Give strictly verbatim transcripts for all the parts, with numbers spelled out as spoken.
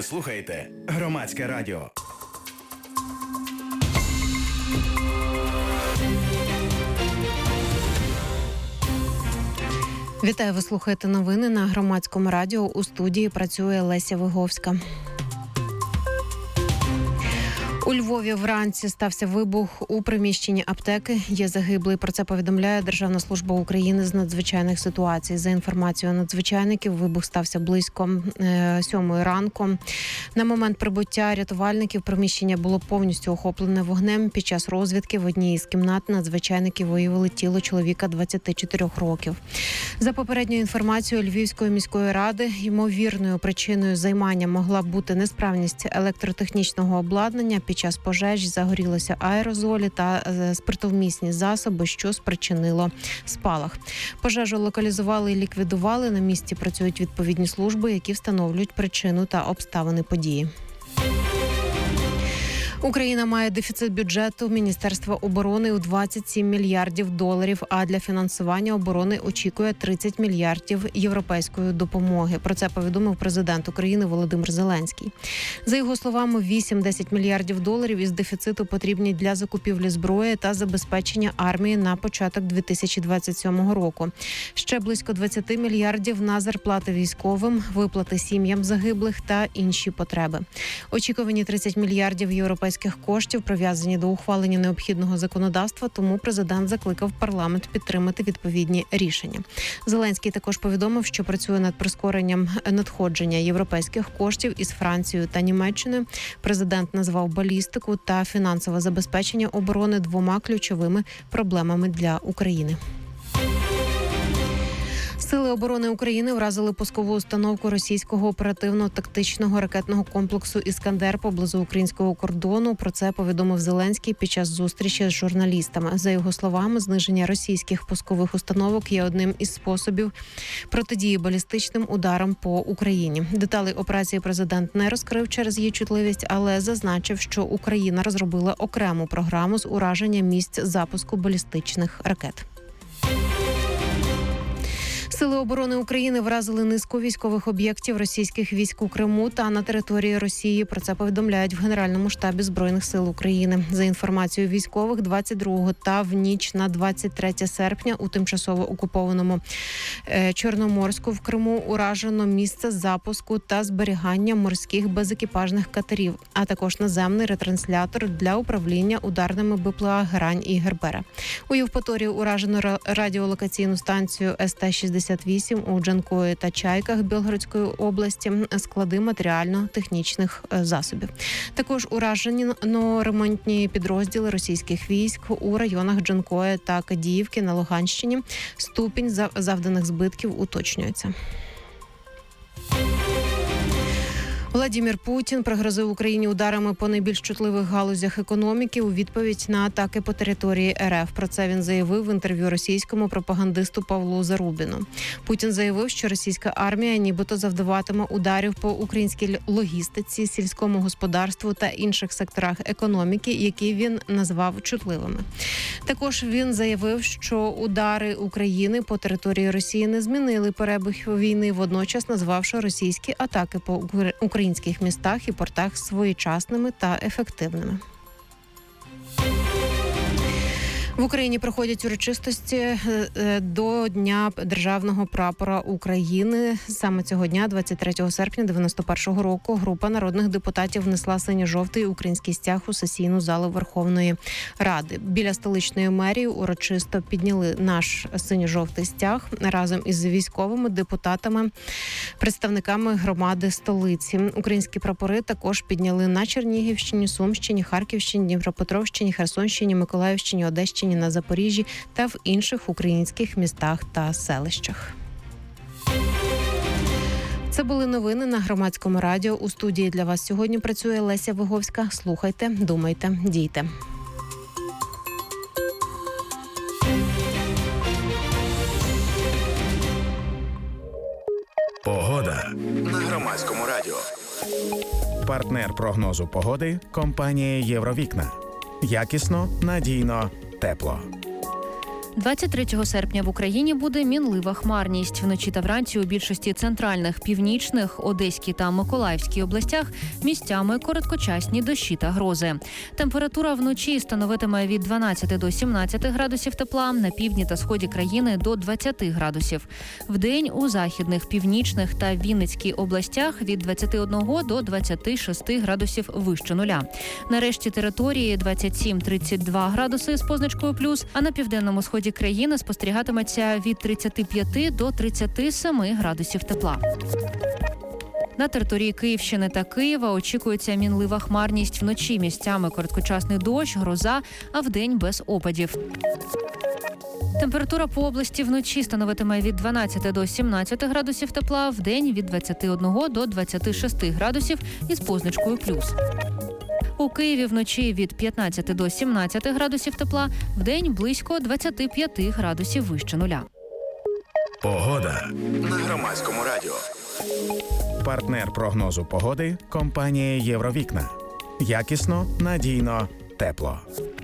слухаєте Громадське радіо. Вітаю, ви слухаєте новини на Громадському радіо. У студії працює Леся Виговська. У Львові вранці стався вибух у приміщенні аптеки. Є загиблий. Про це повідомляє Державна служба України з надзвичайних ситуацій. За інформацією надзвичайників, вибух стався близько сьомої ранку. На момент прибуття рятувальників приміщення було повністю охоплене вогнем. Під час розвідки в одній із кімнат надзвичайники виявили тіло чоловіка двадцяти чотирьох років. За попередньою інформацією Львівської міської ради, ймовірною причиною займання могла бути несправність електротехнічного обладнання. Під час пожежі загорілися аерозолі та спиртовмісні засоби, що спричинило спалах. Пожежу локалізували і ліквідували. На місці працюють відповідні служби, які встановлюють причину та обставини події. Україна має дефіцит бюджету Міністерства оборони у двадцять сім мільярдів доларів, а для фінансування оборони очікує тридцять мільярдів європейської допомоги. Про це повідомив президент України Володимир Зеленський. За його словами, вісім-десять мільярдів доларів із дефіциту потрібні для закупівлі зброї та забезпечення армії на початок дві тисячі двадцять сьомого року. Ще близько двадцять мільярдів на зарплати військовим, виплати сім'ям загиблих та інші потреби. Очікувані тридцять мільярдів європейських коштів прив'язані до ухвалення необхідного законодавства, тому президент закликав парламент підтримати відповідні рішення. Зеленський також повідомив, що працює над прискоренням надходження європейських коштів із Францією та Німеччиною. Президент назвав балістику та фінансове забезпечення оборони двома ключовими проблемами для України. Сили оборони України вразили пускову установку російського оперативно-тактичного ракетного комплексу «Іскандер» поблизу українського кордону. Про це повідомив Зеленський під час зустрічі з журналістами. За його словами, зниження російських пускових установок є одним із способів протидії балістичним ударам по Україні. Деталі операції президент не розкрив через її чутливість, але зазначив, що Україна розробила окрему програму з ураження місць запуску балістичних ракет. Сили оборони України вразили низку військових об'єктів російських військ у Криму та на території Росії. Про це повідомляють в Генеральному штабі Збройних сил України. За інформацією військових, двадцять другого та в ніч на двадцять третє серпня у тимчасово окупованому Чорноморську в Криму уражено місце запуску та зберігання морських безекіпажних катерів, а також наземний ретранслятор для управління ударними БПЛА «Грань» і «Гербера». У Євпаторії уражено радіолокаційну станцію С Т шістдесят вісім у Джанкої та Чайках Білгородської області, склади матеріально-технічних засобів. Також уражено ремонтні підрозділи російських військ у районах Джанкої та Кадіївки на Луганщині. Ступінь завданих збитків уточнюється. Владимир Путін пригрозив Україні ударами по найбільш чутливих галузях економіки у відповідь на атаки по території Р Ф. Про це він заявив в інтерв'ю російському пропагандисту Павлу Зарубіну. Путін заявив, що російська армія нібито завдаватиме ударів по українській логістиці, сільському господарству та інших секторах економіки, які він назвав чутливими. Також він заявив, що удари України по території Росії не змінили перебіг війни, водночас назвавши російські атаки по Україні українських містах і портах своєчасними та ефективними. В Україні проходять урочистості до Дня Державного прапора України. Саме цього дня, двадцять третього серпня дев'яносто першого року, група народних депутатів внесла синьо-жовтий український стяг у сесійну залу Верховної Ради. Біля столичної мерії урочисто підняли наш синьо-жовтий стяг разом із військовими депутатами, представниками громади столиці. Українські прапори також підняли на Чернігівщині, Сумщині, Харківщині, Дніпропетровщині, Херсонщині, Миколаївщині, Одещині, на Запоріжжі та в інших українських містах та селищах. Це були новини на Громадському радіо. У студії для вас сьогодні працює Леся Виговська. Слухайте, думайте, дійте. Погода на Громадському радіо. Партнер прогнозу погоди – компанія «Євровікна». Якісно, надійно, тепло. двадцять третього серпня в Україні буде мінлива хмарність. Вночі та вранці у більшості центральних, північних, Одеській та Миколаївській областях місцями короткочасні дощі та грози. Температура вночі становитиме від дванадцяти до сімнадцяти градусів тепла, на півдні та сході країни до двадцяти градусів. Вдень у західних, північних та Вінницькій областях від двадцяти одного до двадцяти шести градусів вище нуля. На решті території двадцять сім - тридцять два градуси з позначкою плюс, а на південному сході країни спостерігатиметься від тридцяти п'яти до тридцяти семи градусів тепла. На території Київщини та Києва очікується мінлива хмарність, вночі місцями короткочасний дощ, гроза, а вдень без опадів. Температура по області вночі становитиме від дванадцяти до сімнадцяти градусів тепла, вдень від двадцяти одного до двадцяти шести градусів із позначкою плюс. У Києві вночі від п'ятнадцяти до сімнадцяти градусів тепла, вдень близько двадцяти п'яти градусів вище нуля. Погода на Громадському радіо. Партнер прогнозу погоди – компанія «Євровікна». Якісно, надійно, тепло.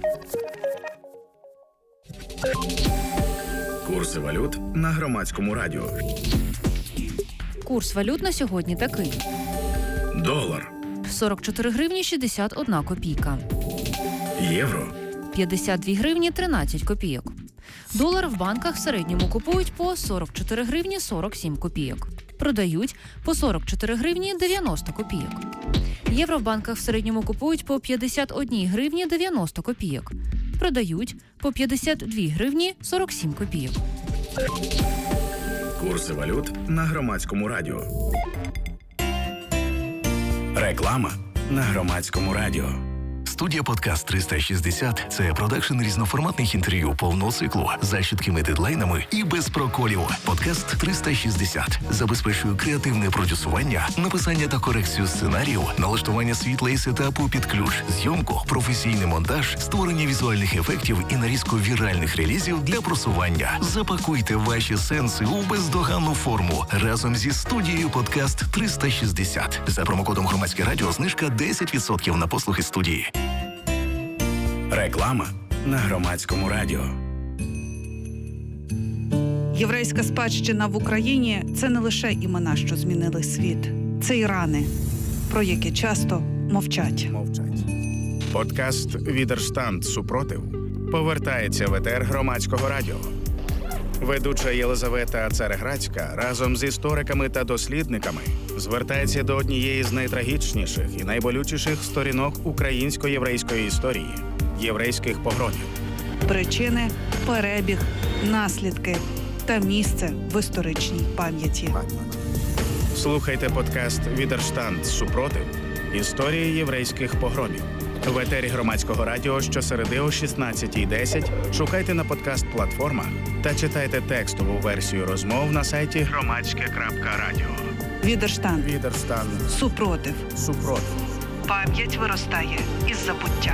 Курси валют на Громадському радіо. Курс валют на сьогодні такий. Долар. сорок чотири гривні шістдесят одна копійка. Євро. п'ятдесят дві гривні тринадцять копійок. Долар в банках в середньому купують по сорок чотири гривні сорок сім копійок. Продають по сорок чотири гривні дев'яносто копійок. Євро в банках в середньому купують по п'ятдесят одні гривні дев'яносто копійок. Продають по п'ятдесят дві гривні сорок сім копійок. Курси валют на Громадському радіо. Реклама на Громадському радіо. Студія «Подкаст триста шістдесят» – це продакшн різноформатних інтерв'ю повного циклу за чіткими дедлайнами і без проколів. «Подкаст триста шістдесят» забезпечує креативне продюсування, написання та корекцію сценаріїв, налаштування світла і сетапу під ключ, зйомку, професійний монтаж, створення візуальних ефектів і нарізку віральних релізів для просування. Запакуйте ваші сенси у бездоганну форму разом зі студією «Подкаст триста шістдесят». За промокодом «Громадське радіо» знижка десять відсотків на послуги студії. Реклама на Громадському радіо. Єврейська спадщина в Україні – це не лише імена, що змінили світ. Це і рани, про які часто мовчать. Мовчать. Подкаст «Відерштанд. Супротив» повертається в етер Громадського радіо. Ведуча Єлизавета Цареградська разом з істориками та дослідниками звертається до однієї з найтрагічніших і найболючіших сторінок українсько-єврейської історії – єврейських погромів. Причини, перебіг, наслідки та місце в історичній пам'яті. Слухайте подкаст «Відерштанд. Супротив. Історії єврейських погромів». В етері Громадського радіо щосереди о шістнадцятій десять шукайте на подкаст-платформах та читайте текстову версію розмов на сайті громадське крапка радіо. Відерштанд. Відерштанд. Супротив. Супротив. Пам'ять виростає із забуття.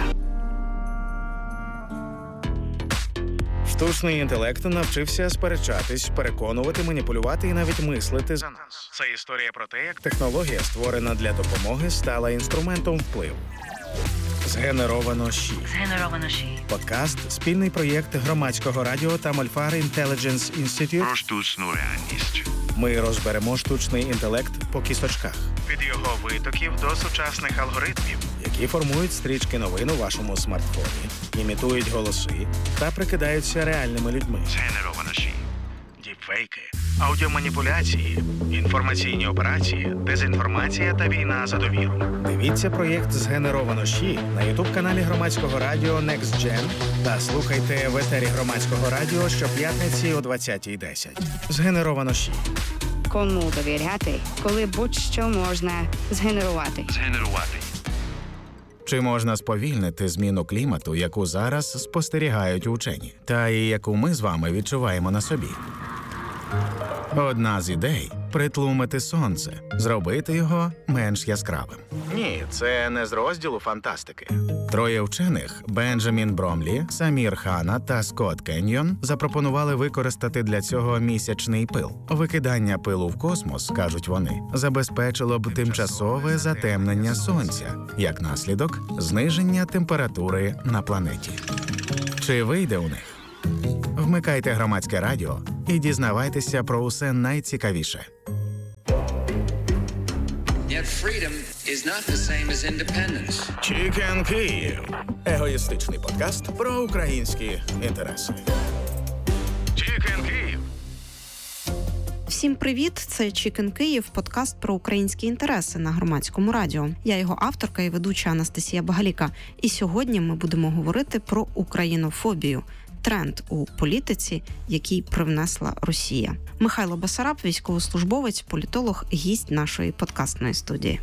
Штучний інтелект навчився сперечатись, переконувати, маніпулювати і навіть мислити за нас. Це історія про те, як технологія, створена для допомоги, стала інструментом впливу. Згенеровано ЩІ. Згенеровано ЩІ. Подкаст – спільний проєкт Громадського радіо та Malfar Intelligence Institute. Про штучну реальність. Ми розберемо штучний інтелект по кісточках. Від його витоків до сучасних алгоритмів, які формують стрічки новин у вашому смартфоні, імітують голоси та прикидаються реальними людьми. Згенеровано ЩІ. Діпфейки, аудіоманіпуляції, інформаційні операції, дезінформація та війна за довіру. Дивіться проєкт «Згенеровано ЩІ» на ютуб-каналі Громадського радіо Next Gen та слухайте в етері Громадського радіо щоп'ятниці о двадцятій десять. «Згенеровано ЩІ». Кому довіряти, коли будь-що можна згенерувати. Згенерувати. Чи можна сповільнити зміну клімату, яку зараз спостерігають учені, та і яку ми з вами відчуваємо на собі? Одна з ідей – притлумити сонце, зробити його менш яскравим. Ні, це не з розділу фантастики. Троє вчених – Бенджамін Бромлі, Самір Хана та Скотт Кеньйон – запропонували використати для цього місячний пил. Викидання пилу в космос, кажуть вони, забезпечило б тимчасове затемнення сонця, як наслідок – зниження температури на планеті. Чи вийде у них? Вмикайте громадське радіо і дізнавайтеся про усе найцікавіше. Yet freedom is not the same as independence. Чікен Київ. Егоїстичний подкаст про українські інтереси. Чікен Київ. Всім привіт! Це Чікен Київ, подкаст про українські інтереси на громадському радіо. Я його авторка і ведуча Анастасія Багаліка. І сьогодні ми будемо говорити про українофобію – тренд у політиці, який привнесла Росія. Михайло Басараб, військовослужбовець, політолог, гість нашої подкастної студії.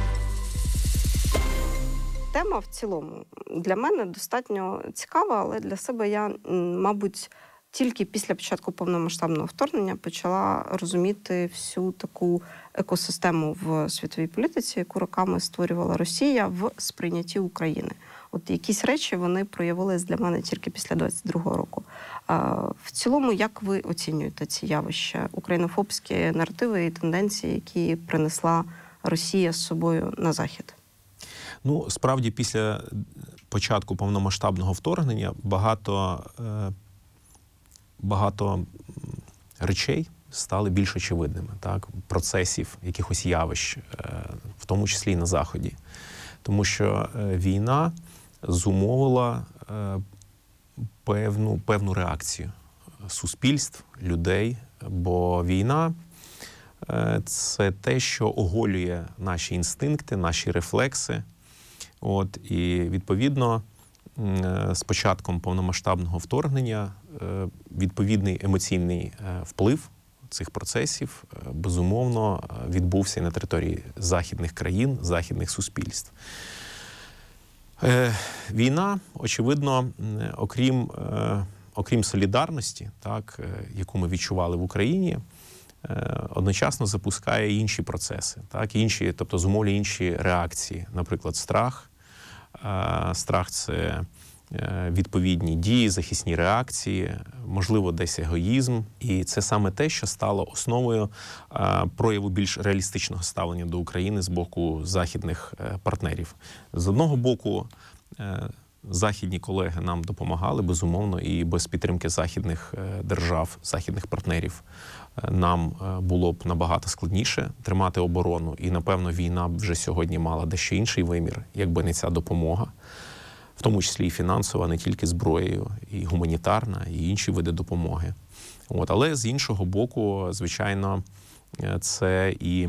Тема в цілому для мене достатньо цікава, але для себе я, мабуть, тільки після початку повномасштабного вторгнення почала розуміти всю таку екосистему в світовій політиці, яку роками створювала Росія в сприйнятті України. От якісь речі вони проявились для мене тільки після двадцять другого року. А в цілому, як ви оцінюєте ці явища, українофобські наративи і тенденції, які принесла Росія з собою на Захід? Ну, справді, після початку повномасштабного вторгнення багато, багато речей стали більш очевидними, так? Процесів, якихось явищ, в тому числі і на Заході. Тому що війна зумовила певну, певну реакцію суспільств, людей, бо війна – це те, що оголює наші інстинкти, наші рефлекси. От, і, відповідно, з початком повномасштабного вторгнення відповідний емоційний вплив цих процесів, безумовно, відбувся і на території західних країн, західних суспільств. Е, війна, очевидно, окрім, е, окрім солідарності, так, яку ми відчували в Україні, е, одночасно запускає інші процеси, так, інші, тобто зумовлює інші реакції. Наприклад, страх. Е, страх – це відповідні дії, захисні реакції, можливо, десь егоїзм. І це саме те, що стало основою прояву більш реалістичного ставлення до України з боку західних партнерів. З одного боку, західні колеги нам допомагали, безумовно, і без підтримки західних держав, західних партнерів нам було б набагато складніше тримати оборону. І, напевно, війна б вже сьогодні мала дещо інший вимір, якби не ця допомога. В тому числі і фінансова, не тільки зброєю, і гуманітарна, і інші види допомоги. От. Але з іншого боку, звичайно, це і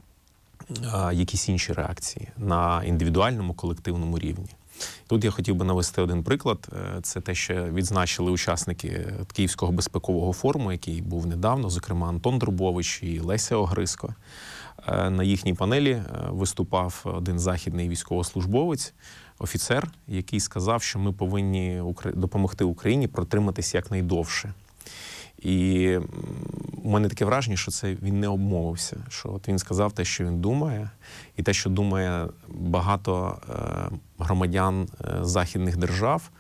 а, якісь інші реакції на індивідуальному, колективному рівні. Тут я хотів би навести один приклад. Це те, що відзначили учасники Київського безпекового форуму, який був недавно, зокрема Антон Друбович і Леся Огризко. На їхній панелі виступав один західний військовослужбовець, офіцер, який сказав, що ми повинні допомогти Україні протриматись якнайдовше. І у мене таке враження, що це він не обмовився, що от він сказав те, що він думає, і те, що думає багато громадян західних держав.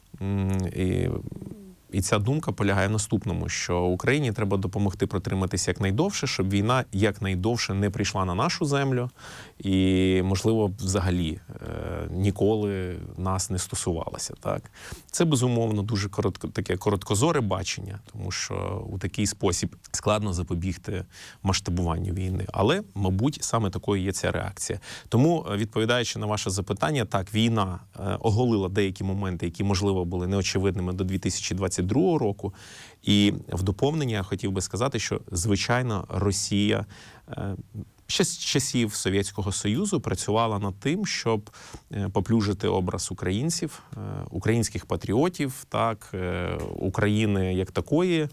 І І ця думка полягає в наступному, що Україні треба допомогти протриматися якнайдовше, щоб війна якнайдовше не прийшла на нашу землю і, можливо, взагалі е, ніколи нас не стосувалася. Так? Це, безумовно, дуже коротко, таке короткозоре бачення, тому що у такий спосіб складно запобігти масштабуванню війни. Але, мабуть, саме такою є ця реакція. Тому, відповідаючи на ваше запитання, так, війна е, оголила деякі моменти, які, можливо, були неочевидними до дві тисячі двадцять другого року. І в доповнення я хотів би сказати, що, звичайно, Росія ще з часів Совєтського Союзу працювала над тим, щоб поплюжити образ українців, українських патріотів, так, України як такої,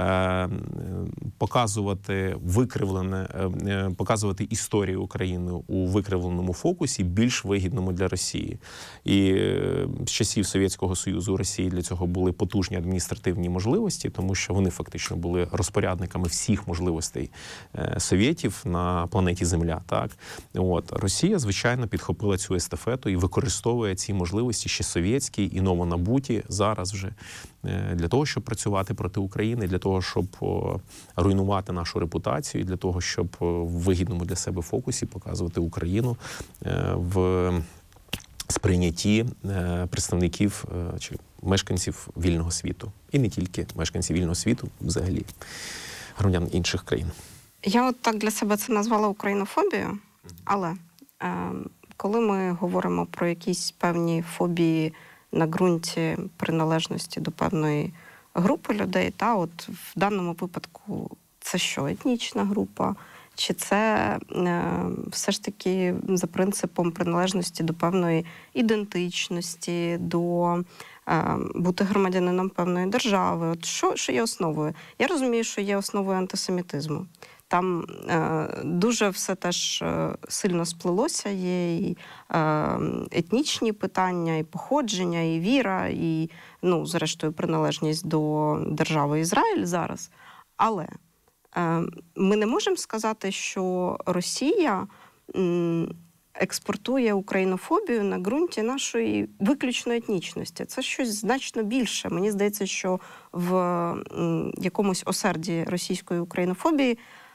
показувати викривлене, показувати історію України у викривленому фокусі, більш вигідному для Росії. І з часів Совєтського Союзу у Росії для цього були потужні адміністративні можливості, тому що вони фактично були розпорядниками всіх можливостей совєтів на планеті Земля. Так? От. Росія, звичайно, підхопила цю естафету і використовує ці можливості ще совєтські і новонабуті зараз вже для того, щоб працювати проти України, для того, щоб руйнувати нашу репутацію, для того, щоб в вигідному для себе фокусі показувати Україну в сприйнятті представників чи мешканців вільного світу. І не тільки мешканців вільного світу, взагалі громадян інших країн. Я от так для себе це назвала українофобією, але е, коли ми говоримо про якісь певні фобії на ґрунті приналежності до певної групи людей, та от в даному випадку це що, етнічна група, чи це е, все ж таки за принципом приналежності до певної ідентичності, до е, бути громадянином певної держави. От що, що є основою? Я розумію, що є основою антисемітизму. Там е, дуже все теж е, сильно сплелося, є і е, етнічні питання, і походження, і віра, і, ну, зрештою, приналежність до держави Ізраїль зараз. Але е, ми не можемо сказати, що Росія м, експортує українофобію на ґрунті нашої виключно етнічності. Це щось значно більше. Мені здається, що в м, якомусь осерді російської українофобії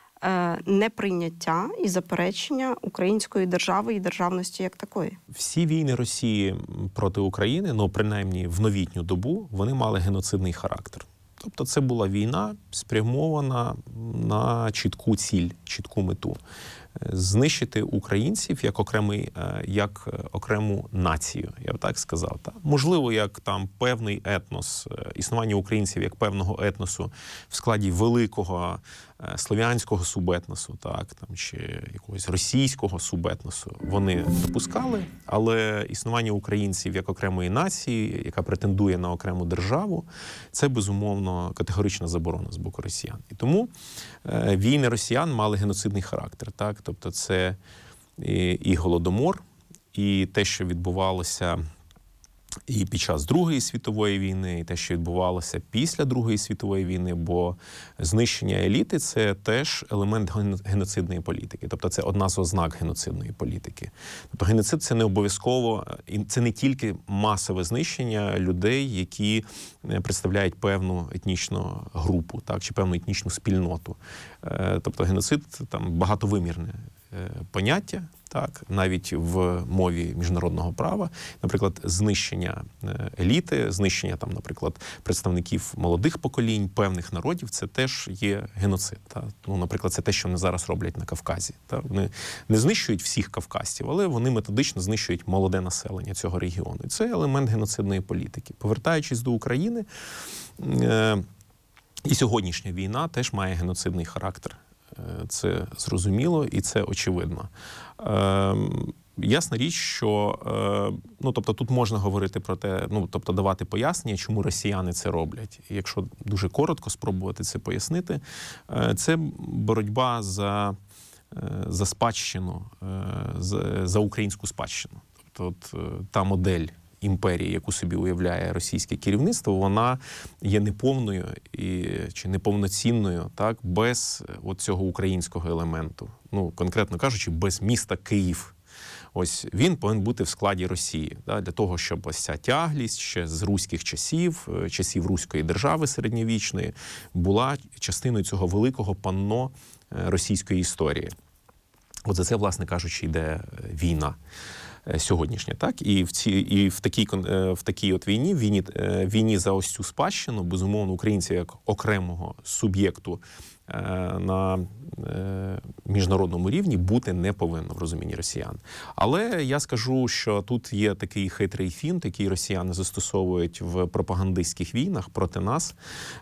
неприйняття і заперечення української держави і державності як такої. Всі війни Росії проти України, ну, принаймні в новітню добу, вони мали геноцидний характер. Тобто це була війна, спрямована на чітку ціль, чітку мету. Знищити українців як окремий, як окрему націю, я б так сказав. Так? Можливо, як там певний етнос, існування українців як певного етносу в складі великого слов'янського субетносу, так, там, чи якогось російського субетносу вони допускали, але існування українців як окремої нації, яка претендує на окрему державу, це, безумовно, категорична заборона з боку росіян. І тому е, війни росіян мали геноцидний характер. Так? Тобто це і, і Голодомор, і те, що відбувалося і під час Другої світової війни, і те, що відбувалося після Другої світової війни, бо знищення еліти – це теж елемент геноцидної політики. Тобто це одна з ознак геноцидної політики. Тобто геноцид – це не обов'язково, це не тільки масове знищення людей, які представляють певну етнічну групу, так, чи певну етнічну спільноту. Тобто геноцид – там багатовимірне поняття, так, навіть в мові міжнародного права, наприклад, знищення еліти, знищення там, наприклад, представників молодих поколінь, певних народів, це теж є геноцид. Так. Ну, наприклад, це те, що вони зараз роблять на Кавказі. Так. Вони не знищують всіх кавказців, але вони методично знищують молоде населення цього регіону. І це елемент геноцидної політики. Повертаючись до України, е- і сьогоднішня війна теж має геноцидний характер. Це зрозуміло і це очевидно. Е, ясна річ, що е, ну, тобто, тут можна говорити про те, ну, тобто давати пояснення, чому росіяни це роблять. І якщо дуже коротко спробувати це пояснити, е, це боротьба за, е, за спадщину, е, за, за українську спадщину. Тобто от, е, та модель імперії, яку собі уявляє російське керівництво, вона є неповною і, чи неповноцінною, так, без от цього українського елементу. Ну, конкретно кажучи, без міста Київ. Ось він повинен бути в складі Росії, да, для того, щоб ось ця тяглість ще з руських часів, часів Руської держави середньовічної, була частиною цього великого панно російської історії. От за це, власне кажучи, йде війна сьогоднішня, так? І в ці і в такій в такій от війні, війні, війні за ось цю спадщину, безумовно, українці як окремого суб'єкту на міжнародному рівні бути не повинно в розумінні росіян. Але я скажу, що тут є такий хитрий фінт, який росіяни застосовують в пропагандистських війнах проти нас.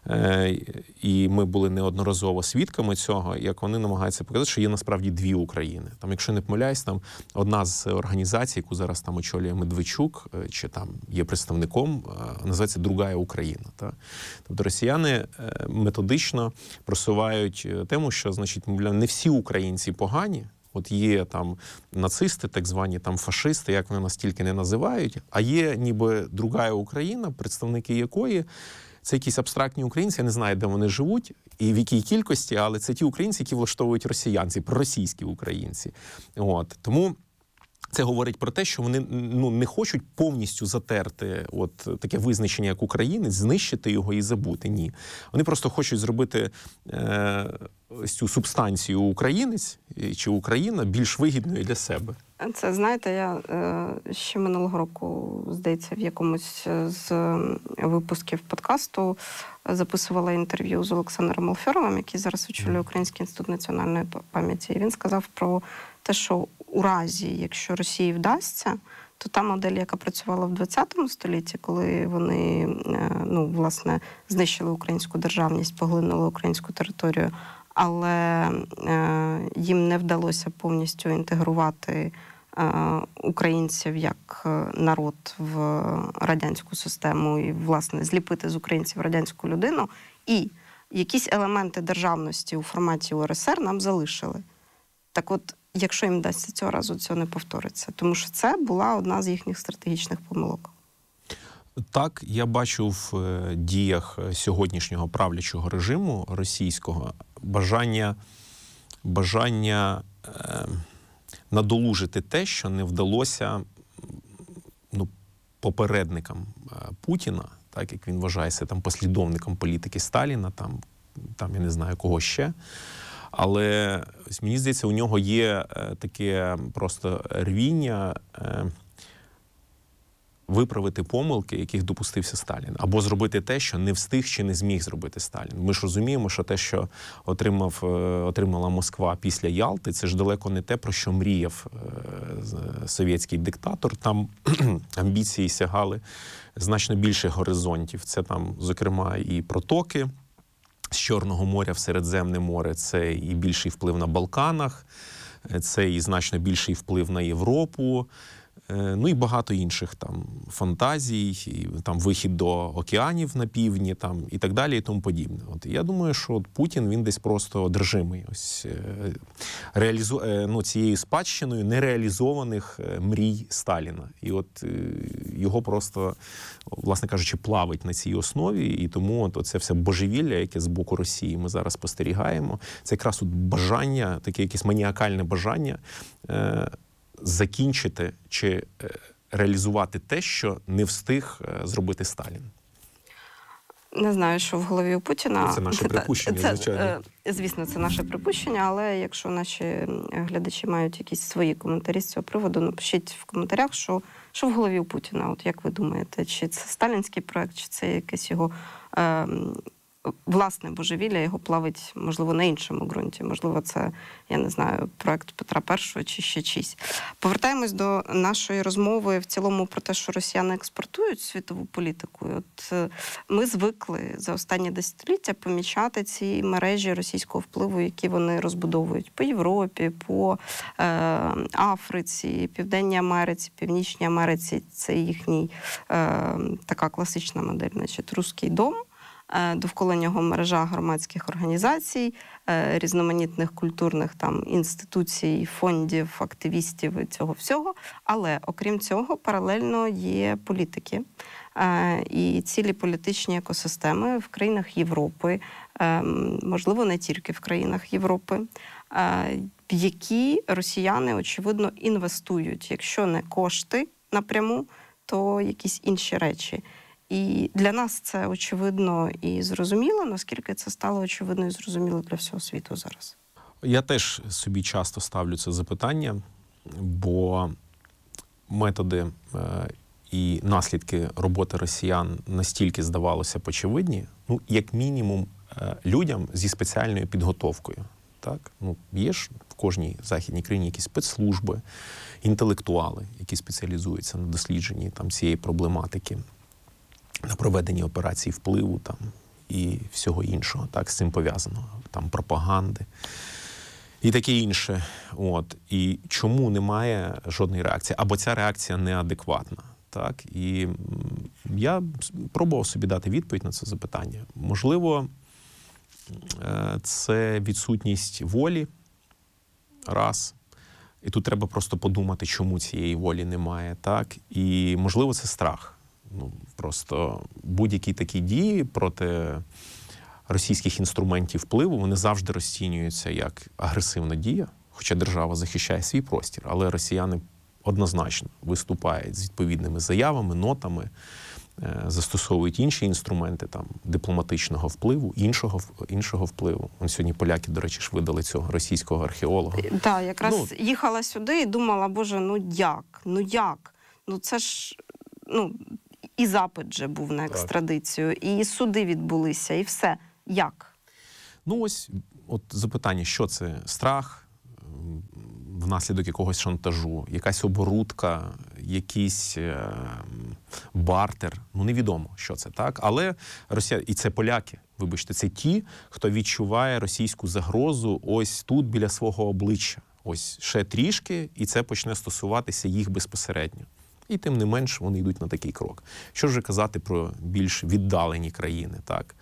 І ми були неодноразово свідками цього, як вони намагаються показати, що є насправді дві України. Там, якщо не помиляюсь, там одна з організацій, яку зараз там очолює Медведчук, чи там є представником, називається «Другая Україна». Та? Тобто росіяни методично просувають тему, що, значить, не всі українці погані, от є там нацисти, так звані там фашисти, як вони нас тільки не називають, а є ніби другая Україна, представники якої це якісь абстрактні українці, я не знаю, де вони живуть і в якій кількості, але це ті українці, які влаштовують росіянці, проросійські українці. От. Тому Це говорить про те, що вони ну, не хочуть повністю затерти от таке визначення, як українець, знищити його і забути. Ні. Вони просто хочуть зробити е, цю субстанцію українець чи Україна більш вигідною для себе. Це, знаєте, я е, ще минулого року, здається, в якомусь з випусків подкасту записувала інтерв'ю з Олександром Алфьоровим, який зараз очолює Український інститут національної пам'яті. І він сказав про те, що у разі, якщо Росії вдасться, то та модель, яка працювала в ХХ столітті, коли вони, ну, власне, знищили українську державність, поглинули українську територію, але е, їм не вдалося повністю інтегрувати е, українців як народ в радянську систему і, власне, зліпити з українців радянську людину, і якісь елементи державності у форматі У Р С Р нам залишили. Так от, якщо їм вдасться цього разу, цього не повториться. Тому що це була одна з їхніх стратегічних помилок. Так, я бачу в діях сьогоднішнього правлячого режиму російського бажання, бажання е, надолужити те, що не вдалося ну, попередникам Путіна, так як він вважається там послідовником політики Сталіна, там, там я не знаю кого ще. Але ось, мені здається, у нього є е, таке просто рвіння е, виправити помилки, яких допустився Сталін, або зробити те, що не встиг чи не зміг зробити Сталін. Ми ж розуміємо, що те, що отримав, е, отримала Москва після Ялти, це ж далеко не те, про що мріяв е, совєтський диктатор. Там амбіції сягали значно більших горизонтів. Це там, зокрема, і протоки з Чорного моря в Середземне море, це і більший вплив на Балканах, це і значно більший вплив на Європу, ну і багато інших там фантазій, і, там вихід до океанів на півдні, там і так далі, і тому подібне. От я думаю, що от Путін, він десь просто одержимий ось реалізу... ну, цією спадщиною нереалізованих мрій Сталіна. І от його просто, власне кажучи, плавить на цій основі, і тому от це все божевілля, яке з боку Росії ми зараз спостерігаємо, це якраз от бажання, таке якесь маніакальне бажання закінчити чи реалізувати те, що не встиг зробити Сталін. Не знаю, що в голові у Путіна. Це наше припущення, це, звичайно. Звісно, це наше припущення, але якщо наші глядачі мають якісь свої коментарі з цього приводу, напишіть в коментарях, що, що в голові у Путіна. От як ви думаєте, чи це сталінський проект, чи це якесь його е, власне божевілля, його плавить, можливо, на іншому ґрунті. Можливо, це, я не знаю, проект Петра І чи ще чийсь. Повертаємось до нашої розмови в цілому про те, що росіяни експортують світову політику. От ми звикли за останні десятиліття помічати ці мережі російського впливу, які вони розбудовують по Європі, по е, Африці, Південній Америці, Північній Америці. Це їхній е, така класична модель, значить, «Руський дом». Довкола нього мережа громадських організацій, різноманітних культурних там інституцій, фондів, активістів і цього всього. Але, окрім цього, паралельно є політики і цілі політичні екосистеми в країнах Європи, можливо, не тільки в країнах Європи, в які росіяни, очевидно, інвестують, якщо не кошти напряму, то якісь інші речі. І для нас це очевидно і зрозуміло, наскільки це стало очевидно і зрозуміло для всього світу зараз. Я теж собі часто ставлю це запитання, бо методи е, і наслідки роботи росіян настільки здавалося б очевидні, ну, як мінімум, е, людям зі спеціальною підготовкою. Так? Ну, є ж в кожній західній країні якісь спецслужби, інтелектуали, які спеціалізуються на дослідженні там, цієї проблематики, на проведенні операцій впливу там, і всього іншого, так, з цим пов'язаного, там, пропаганди і таке інше. От. І чому немає жодної реакції? Або ця реакція неадекватна. Так? І я пробував собі дати відповідь на це запитання. Можливо, це відсутність волі, раз. І тут треба просто подумати, чому цієї волі немає. Так? І, можливо, це страх. Ну, просто будь-які такі дії проти російських інструментів впливу, вони завжди розцінюються як агресивна дія, хоча держава захищає свій простір, але росіяни однозначно виступають з відповідними заявами, нотами, застосовують інші інструменти там дипломатичного впливу, іншого іншого впливу. Вон сьогодні поляки, до речі, ж видали цього російського археолога. Так, якраз ну, їхала сюди і думала, боже, ну як? Ну як? Ну це ж, ну, і запит же був на екстрадицію, так. І суди відбулися, і все. Як? Ну ось, от запитання, що це? Страх внаслідок якогось шантажу, якась оборудка, якийсь е, бартер, ну невідомо, що це, так? Але Росія, і це поляки, вибачте, це ті, хто відчуває російську загрозу ось тут, біля свого обличчя. Ось ще трішки, і це почне стосуватися їх безпосередньо. І тим не менш вони йдуть на такий крок. Що ж казати про більш віддалені країни, так?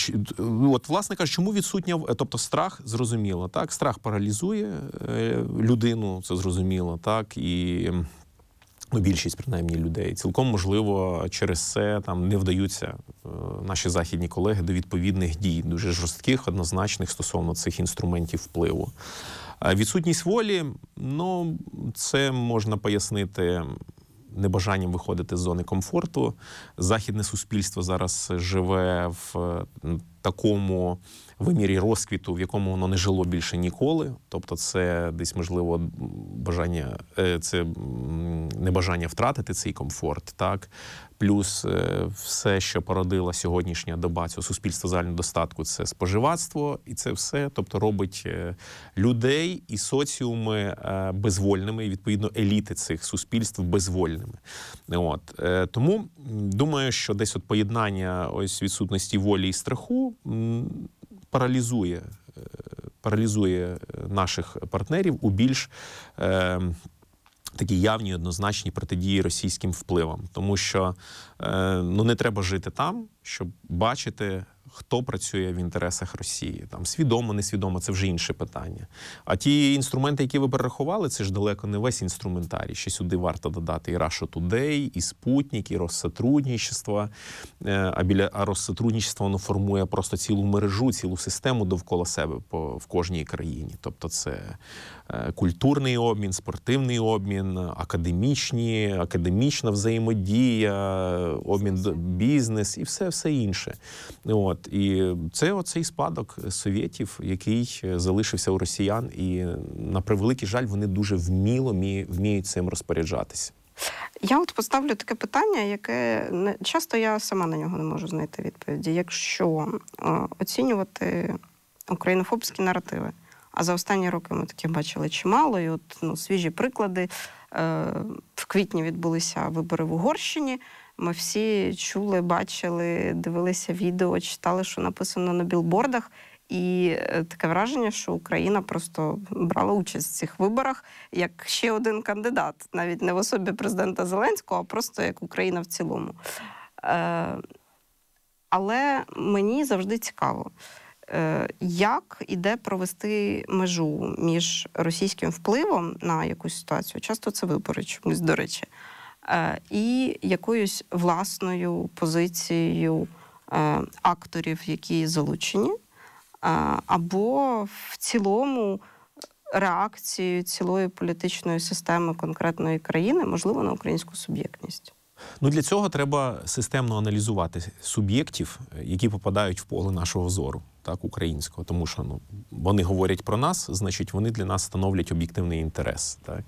От, власне кажучи, чому відсутня, тобто страх, зрозуміло, так? Страх паралізує людину, це зрозуміло, так? І ну, більшість, принаймні, людей. Цілком можливо, через це там не вдаються наші західні колеги до відповідних дій, дуже жорстких, однозначних стосовно цих інструментів впливу. Відсутність волі, ну, це можна пояснити небажанням виходити з зони комфорту. Західне суспільство зараз живе в такому вимірі розквіту, в якому воно не жило більше ніколи. Тобто це десь, можливо, бажання, це небажання втратити цей комфорт, так? Плюс все, що породила сьогоднішня доба цього суспільства загального достатку, це споживацтво, і це все, тобто робить людей і соціуми безвольними, і, відповідно, еліти цих суспільств безвольними. От. Тому думаю, що десь от поєднання ось відсутності волі і страху паралізує, паралізує наших партнерів у більш е, такі явні, однозначні протидії російським впливам. Тому що е, ну, не треба жити там, щоб бачити, хто працює в інтересах Росії. Там свідомо, несвідомо, це вже інше питання. А ті інструменти, які ви перерахували, це ж далеко не весь інструментарій. Ще сюди варто додати і Russia Today, і Спутник, і Россотрудничество. А біля а Россотрудничество, воно формує просто цілу мережу, цілу систему довкола себе по, в кожній країні. Тобто це культурний обмін, спортивний обмін, академічні, академічна взаємодія, обмін бізнес і все, все інше. От. І це оцей спадок совєтів, який залишився у росіян, і, на превеликий жаль, вони дуже вміло вміють цим розпоряджатися. Я от поставлю таке питання, яке не, часто я сама на нього не можу знайти відповіді. Якщо е, оцінювати українофобські наративи, а за останні роки ми таких бачили чимало, і от, ну, свіжі приклади. Е, в квітні відбулися вибори в Угорщині. Ми всі чули, бачили, дивилися відео, читали, що написано на білбордах. І таке враження, що Україна просто брала участь в цих виборах як ще один кандидат. Навіть не в особі президента Зеленського, а просто як Україна в цілому. Е, але мені завжди цікаво, е, як і де провести межу між російським впливом на якусь ситуацію, часто це вибори чомусь, до речі, і якоюсь власною позицією акторів, які залучені, або в цілому реакцією цілої політичної системи конкретної країни, можливо, на українську суб'єктність. Ну, для цього треба системно аналізувати суб'єктів, які попадають в поле нашого зору, так, українського. Тому що ну, вони говорять про нас, значить, вони для нас становлять об'єктивний інтерес. Так.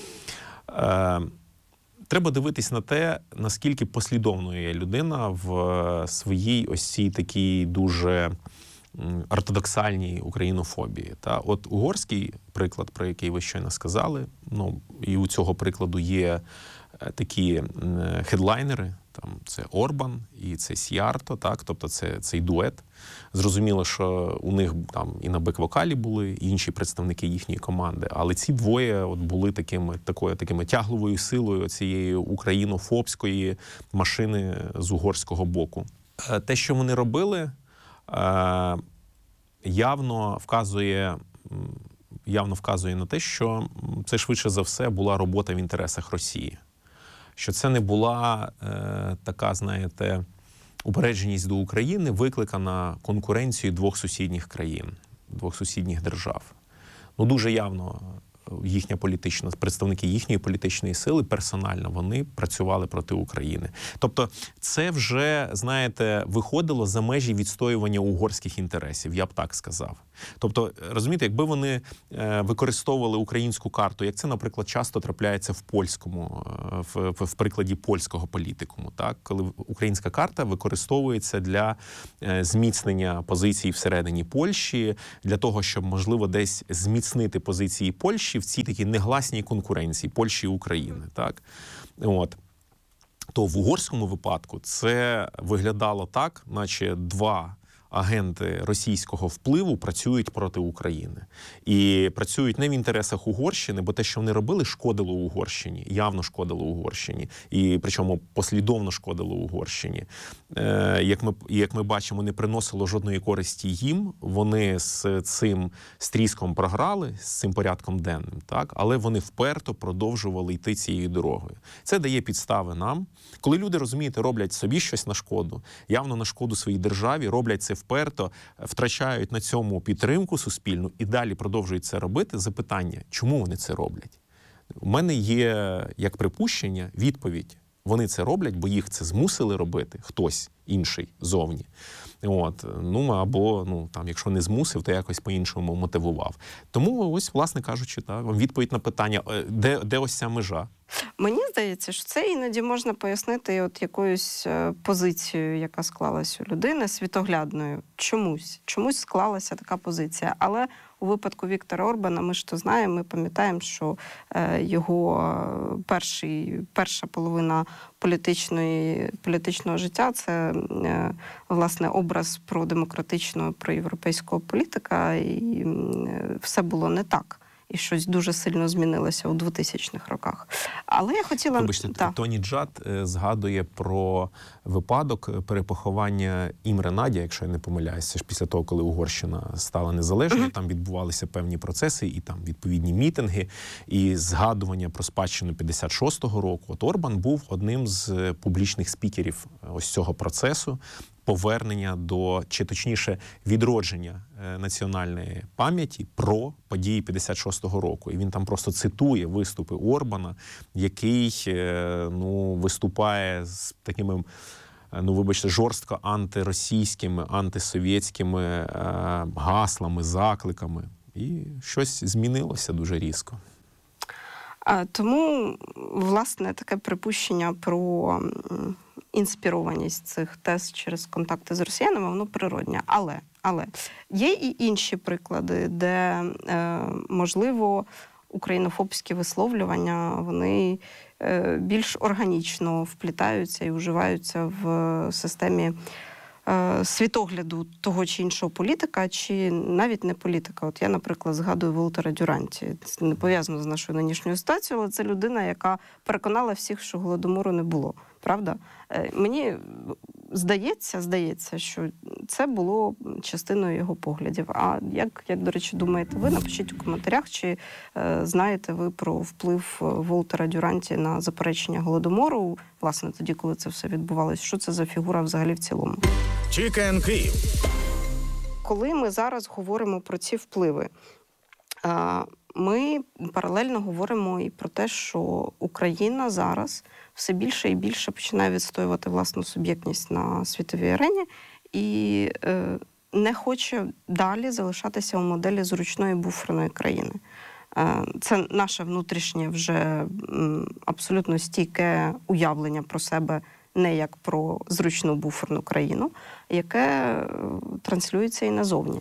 Е, Треба дивитись на те, наскільки послідовною є людина в своїй ось цій такій дуже ортодоксальній українофобії. Та от угорський приклад, про який ви щойно сказали, ну і у цього прикладу є такі хедлайнери, там це Орбан і це Сіярто, так, тобто це цей дует. Зрозуміло, що у них там і на бек-вокалі були інші представники їхньої команди, але ці двоє от були такими, такою, такими тягловою силою цієї українофобської машини з угорського боку. Те, що вони робили, явно вказує, явно вказує на те, що це швидше за все була робота в інтересах Росії. Що це не була е, така, знаєте, упередженість до України, викликана конкуренцією двох сусідніх країн, двох сусідніх держав. Ну, дуже явно їхня політична, представники їхньої політичної сили персонально, вони працювали проти України. Тобто це вже, знаєте, виходило за межі відстоювання угорських інтересів, я б так сказав. Тобто, розумієте, якби вони використовували українську карту, як це, наприклад, часто трапляється в польському, в, в, в прикладі польського політикуму, так? Коли українська карта використовується для зміцнення позицій всередині Польщі, для того, щоб, можливо, десь зміцнити позиції Польщі в цій такій негласній конкуренції Польщі і України, так? От. То в угорському випадку це виглядало так, наче два агенти російського впливу працюють проти України. І працюють не в інтересах Угорщини, бо те, що вони робили, шкодило Угорщині, явно шкодило Угорщині. І причому послідовно шкодило Угорщині. Е, як ми, як ми бачимо, не приносило жодної користі їм. Вони з цим стріском програли, з цим порядком денним, так? Але вони вперто продовжували йти цією дорогою. Це дає підстави нам. Коли люди, розумієте, роблять собі щось на шкоду, явно на шкоду своїй державі, роблять це вперто, втрачають на цьому підтримку суспільну і далі продовжують це робити, запитання, чому вони це роблять? У мене є, як припущення, відповідь. Вони це роблять, бо їх це змусили робити хтось інший зовні. От, ну, або, ну, там, якщо не змусив, то якось по-іншому мотивував. Тому, ось, власне кажучи, так, вам відповідь на питання, де, де ось ця межа? Мені здається, що це іноді можна пояснити от якоюсь позицією, яка склалась у людини, світоглядною. Чомусь. Чомусь склалася така позиція. Але у випадку Віктора Орбана, ми ж то знаємо, ми пам'ятаємо, що його перший, перша половина політичної, політичного життя – це, власне, образ продемократичного, проєвропейського політика, і все було не так. І щось дуже сильно змінилося у двотисячних роках. Але я хотіла... Вибачте, та. Тоні Джад згадує про випадок перепоховання Імре Наді, якщо я не помиляюся. Це ж після того, коли Угорщина стала незалежною, uh-huh. там відбувалися певні процеси, і там відповідні мітинги, і згадування про спадщину п'ятдесят шостого року. От Орбан був одним з публічних спікерів ось цього процесу, повернення до, чи точніше, відродження е, національної пам'яті про події п'ятдесят шостого року. І він там просто цитує виступи Орбана, який е, ну, виступає з такими, ну, вибачте, жорстко антиросійськими, антисовєтськими е, гаслами, закликами. І щось змінилося дуже різко. А, тому, власне, таке припущення про інспірованість цих тез через контакти з росіянами, воно природне. Але, але є і інші приклади, де, е, можливо, українофобські висловлювання, вони е, більш органічно вплітаються і вживаються в системі е, світогляду того чи іншого політика, чи навіть не політика. От я, наприклад, згадую Волтера Дюранті. Це не пов'язано з нашою нинішньою ситуацією, але це людина, яка переконала всіх, що Голодомору не було. Правда? Мені здається, здається, що це було частиною його поглядів. А як, як, до речі, думаєте ви? Напишіть у коментарях, чи е, знаєте ви про вплив Волтера Дюранті на заперечення Голодомору, власне, тоді, коли це все відбувалося. Що це за фігура взагалі в цілому? Чікен Київ. Коли ми зараз говоримо про ці впливи, е, ми паралельно говоримо і про те, що Україна зараз все більше і більше починає відстоювати власну суб'єктність на світовій арені і е, не хоче далі залишатися у моделі зручної буферної країни. Е, це наше внутрішнє вже м, абсолютно стійке уявлення про себе не як про зручну буферну країну, яке е, транслюється і назовні.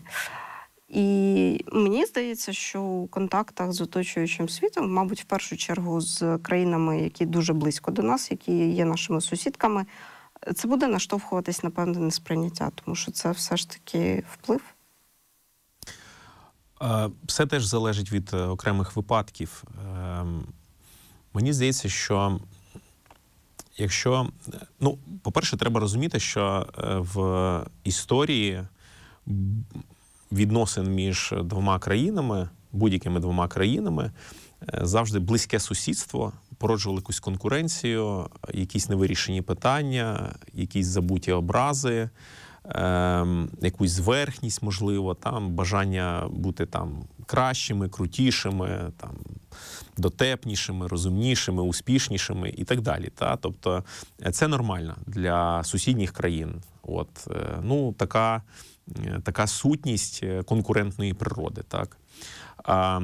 І мені здається, що у контактах з оточуючим світом, мабуть, в першу чергу з країнами, які дуже близько до нас, які є нашими сусідками, це буде наштовхуватись на певне несприйняття, тому що це все ж таки вплив. Все теж залежить від окремих випадків. Мені здається, що якщо... Ну, по-перше, треба розуміти, що в історії відносин між двома країнами, будь-якими двома країнами, завжди близьке сусідство породжувало якусь конкуренцію, якісь невирішені питання, якісь забуті образи, е, якусь зверхність, можливо, там, бажання бути там кращими, крутішими, там, дотепнішими, розумнішими, успішнішими і так далі. Та? Тобто це нормально для сусідніх країн. От, ну, така, така сутність конкурентної природи. Так? А,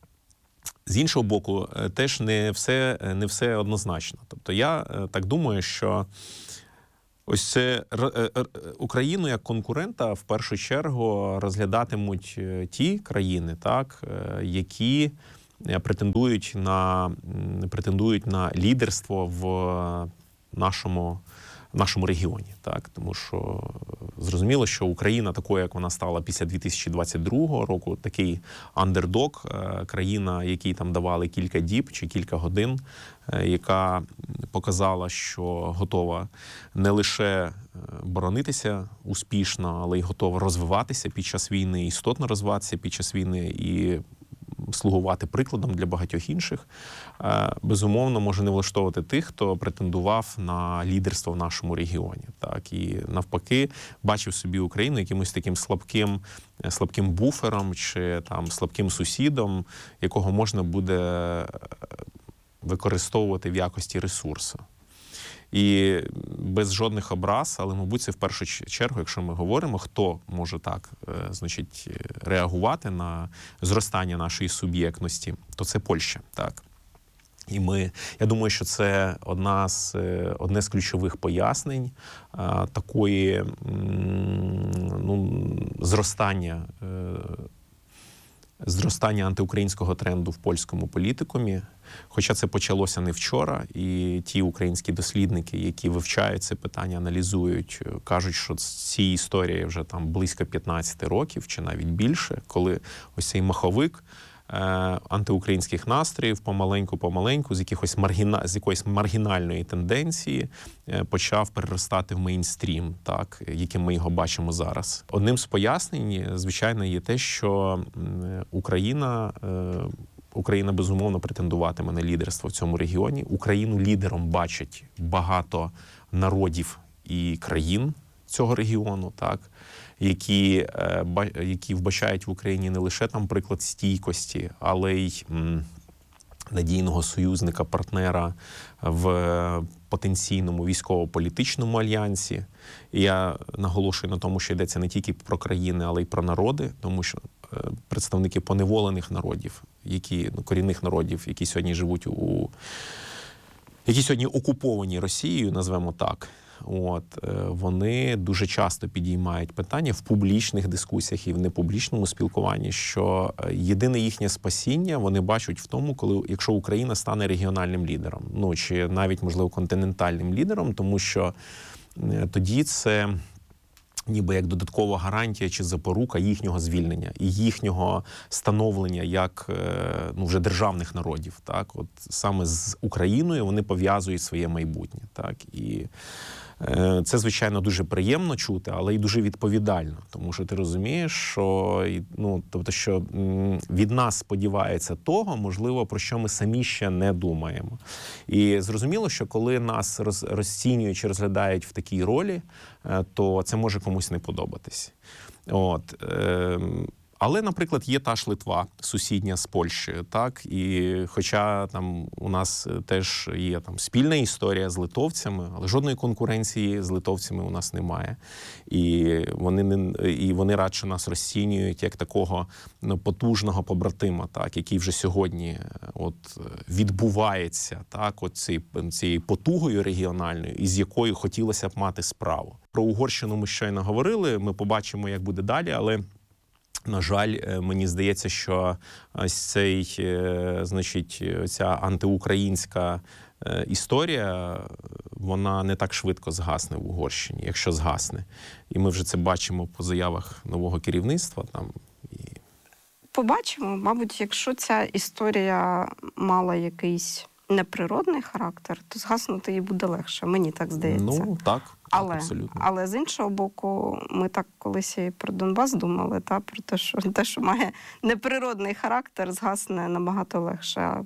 з іншого боку, теж не все, не все однозначно. Тобто я так думаю, що ось це Україну як конкурента в першу чергу розглядатимуть ті країни, так, які претендують на, претендують на лідерство в нашому, в нашому регіоні. Так? Тому що зрозуміло, що Україна такою, як вона стала після дві тисячі двадцять другого року, такий андердог, країна, якій там давали кілька діб чи кілька годин, яка показала, що готова не лише боронитися успішно, але й готова розвиватися під час війни, істотно розвиватися під час війни і слугувати прикладом для багатьох інших, безумовно, може не влаштовувати тих, хто претендував на лідерство в нашому регіоні. Так? І навпаки, бачив собі Україну якимось таким слабким, слабким буфером чи там слабким сусідом, якого можна буде використовувати в якості ресурсу. І без жодних образ, але, мабуть, це в першу чергу, якщо ми говоримо, хто може так, значить, реагувати на зростання нашої суб'єктності, то це Польща, так. І ми, я думаю, що це одна з, одне з ключових пояснень а, такої ну, зростання, е, зростання антиукраїнського тренду в польському політикумі. Хоча це почалося не вчора, і ті українські дослідники, які вивчають це питання, аналізують, кажуть, що ці історії вже там близько п'ятнадцять років, чи навіть більше, коли ось цей маховик антиукраїнських настроїв помаленьку-помаленьку з якихось маргіна... з якоїсь маргінальної тенденції почав переростати в мейнстрім, так, яким ми його бачимо зараз. Одним з пояснень, звичайно, є те, що Україна, Україна безумовно претендуватиме на лідерство в цьому регіоні. Україну лідером бачать багато народів і країн цього регіону, так, які, які вбачають в Україні не лише там приклад стійкості, але й м, надійного союзника, партнера в потенційному військово-політичному альянсі. І я наголошую на тому, що йдеться не тільки про країни, але й про народи, тому що представники поневолених народів, які, ну, корінних народів, які сьогодні живуть у, які сьогодні окуповані Росією, назвемо так, От, вони дуже часто підіймають питання в публічних дискусіях і в непублічному спілкуванні, що єдине їхнє спасіння вони бачать в тому, коли, якщо Україна стане регіональним лідером, ну, чи навіть, можливо, континентальним лідером, тому що тоді це ніби як додаткова гарантія чи запорука їхнього звільнення і їхнього становлення як, ну, вже державних народів. Так? От саме з Україною вони пов'язують своє майбутнє. Так? І це, звичайно, дуже приємно чути, але й дуже відповідально, тому що ти розумієш, що, ну, тобто, що від нас сподівається того, можливо, про що ми самі ще не думаємо. І зрозуміло, що коли нас роз, розцінюють чи розглядають в такій ролі, то це може комусь не подобатись. От. Але, наприклад, є та ж Литва, сусідня з Польщею, так, і хоча там у нас теж є там спільна історія з литовцями, але жодної конкуренції з литовцями у нас немає. І вони не і вони радше нас розцінюють як такого, ну, потужного побратима, так, який вже сьогодні от відбувається, так, от цією цією потугою регіональною, із якою хотілося б мати справу. Про Угорщину ми щойно говорили, ми побачимо, як буде далі, але на жаль, мені здається, що ось цей, значить, ця антиукраїнська історія, вона не так швидко згасне в Угорщині, якщо згасне. І ми вже це бачимо по заявах нового керівництва. Там, і... Побачимо. Мабуть, якщо ця історія мала якийсь неприродний характер, то згаснути їй буде легше. Мені так здається. Ну, так. Але, абсолютно. але з іншого боку, ми так колись і про Донбас думали, та, про те, що те, що має неприродний характер, згасне набагато легше.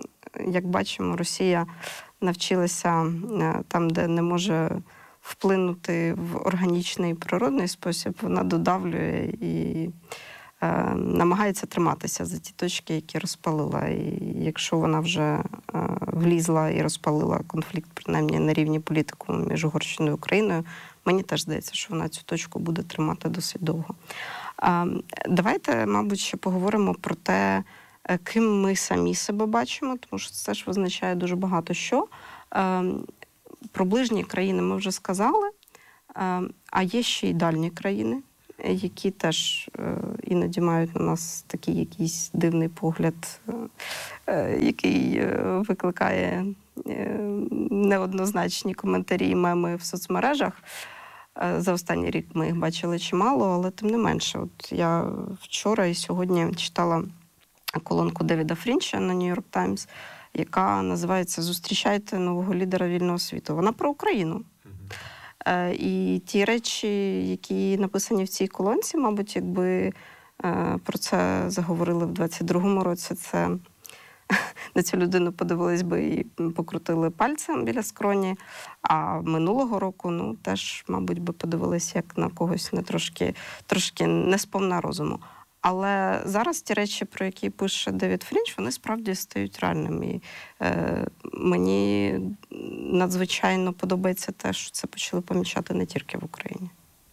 Як бачимо, Росія навчилася там, де не може вплинути в органічний природний спосіб, вона додавлює і намагається триматися за ті точки, які розпалила. І якщо вона вже влізла і розпалила конфлікт, принаймні на рівні політику між Угорщиною і Україною, мені теж здається, що вона цю точку буде тримати досить довго. Давайте, мабуть, ще поговоримо про те, ким ми самі себе бачимо, тому що це ж визначає дуже багато що. Про ближні країни ми вже сказали, а є ще й дальні країни, які теж іноді мають на нас такий якийсь дивний погляд, який викликає неоднозначні коментарі і меми в соцмережах. За останній рік ми їх бачили чимало, але тим не менше. От я вчора і сьогодні читала колонку Девіда Фрінча на New York Times, яка називається «Зустрічайте нового лідера вільного світу». Вона про Україну. Mm-hmm. І ті речі, які написані в цій колонці, мабуть, якби про це заговорили в двадцять другому році, це на цю людину подивились би і покрутили пальцем біля скроні, а минулого року, ну, теж, мабуть, би подивились як на когось не трошки, трошки не сповна розуму. Але зараз ті речі, про які пише Девід Фрінч, вони справді стають реальними. І, е, мені надзвичайно подобається те, що це почали помічати не тільки в Україні.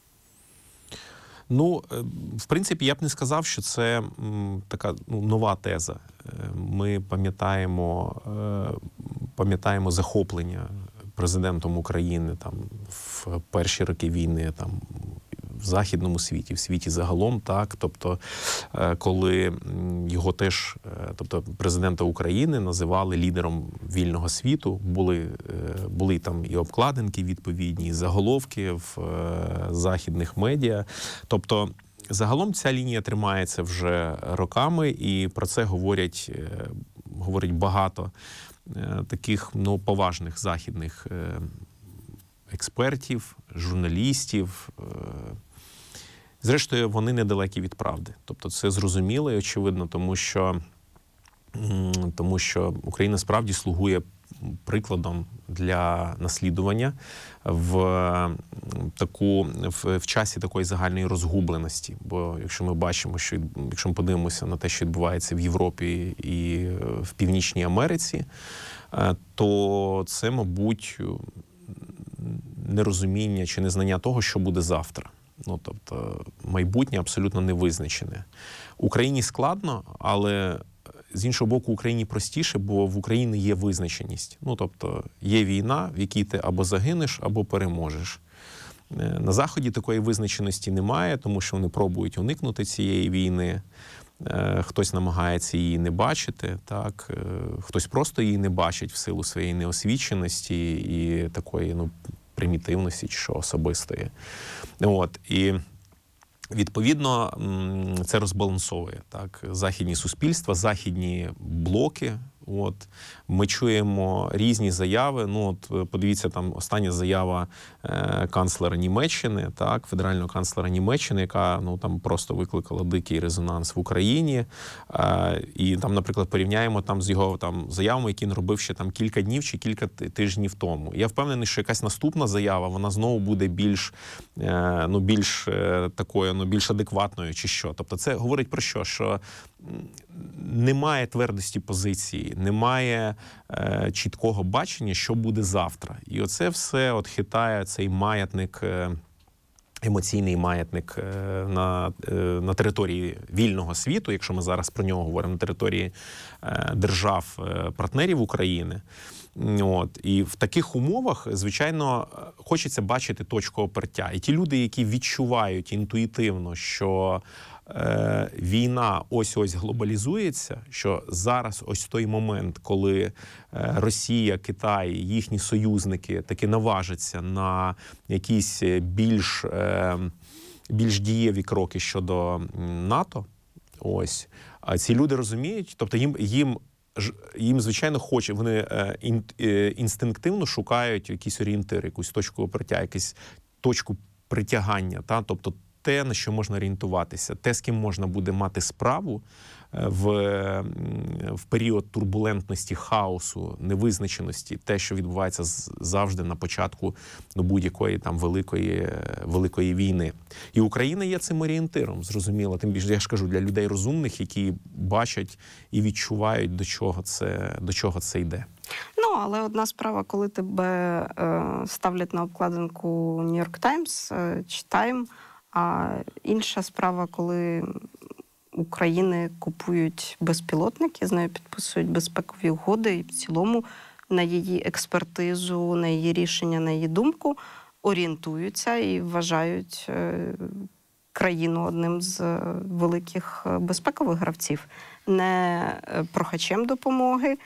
Ну, в принципі, я б не сказав, що це м, така ну, нова теза. Ми пам'ятаємо, е, пам'ятаємо захоплення президентом України там, в перші роки війни, там, в західному світі, в світі загалом, так, тобто, коли його теж, тобто президента України називали лідером вільного світу, були, були там і обкладинки відповідні, і заголовки в західних медіа, тобто загалом ця лінія тримається вже роками, і про це говорять, говорять багато таких, ну, поважних західних експертів, журналістів. Зрештою, вони недалекі від правди. Тобто це зрозуміло і очевидно, тому що, тому що Україна справді слугує прикладом для наслідування в таку в, в часі такої загальної розгубленості. Бо якщо ми бачимо, що якщо ми подивимося на те, що відбувається в Європі і в Північній Америці, то це, мабуть, нерозуміння чи незнання того, що буде завтра. Ну, тобто, майбутнє абсолютно не визначене. Україні складно, але з іншого боку, Україні простіше, бо в Україні є визначеність. Ну, тобто, є війна, в якій ти або загинеш, або переможеш. На Заході такої визначеності немає, тому що вони пробують уникнути цієї війни. Хтось намагається її не бачити, так? Хтось просто її не бачить в силу своєї неосвіченості і такої, ну, примітивності чи що особистої. От. І відповідно це розбалансовує, так, західні суспільства, західні блоки. От. Ми чуємо різні заяви. Ну, от, подивіться, там остання заява е, канцлера Німеччини, так, федерального канцлера Німеччини, яка, ну, там просто викликала дикий резонанс в Україні. Е, і там, наприклад, порівняємо там з його там заявами, які він робив ще там кілька днів чи кілька тижнів тому. Я впевнений, що якась наступна заява, вона знову буде більш, е, ну, більш е, такою, ну, більш адекватною чи що. Тобто це говорить про що? Що немає твердості позиції, немає е, чіткого бачення, що буде завтра. І оце все от хитає цей маятник, е, емоційний маятник е, на, е, на території вільного світу, якщо ми зараз про нього говоримо, на території е, держав-партнерів України. От. І в таких умовах, звичайно, хочеться бачити точку опертя. І ті люди, які відчувають інтуїтивно, що е, війна ось-ось глобалізується, що зараз ось той момент, коли е, Росія, Китай, їхні союзники таки наважаться на якісь більш, е, більш дієві кроки щодо НАТО, ось, а ці люди розуміють, тобто їм, їм Їм, звичайно, хоче, вони е, ін, е, інстинктивно шукають якісь орієнтири, якусь точку опертя, якусь точку притягання, та? Тобто те, на що можна орієнтуватися, те, з ким можна буде мати справу, в, в період турбулентності, хаосу, невизначеності, те, що відбувається завжди на початку ну, будь-якої там великої, великої війни. І Україна є цим орієнтиром, зрозуміло. Тим більше, я ж кажу, для людей розумних, які бачать і відчувають, до чого це, до чого це йде. Ну, але одна справа, коли тебе е, ставлять на обкладинку New York Times е, чи Time, а інша справа, коли України купують безпілотники, з нею підписують безпекові угоди і в цілому на її експертизу, на її рішення, на її думку орієнтуються і вважають е, країну одним з великих безпекових гравців. Не прохачем допомоги,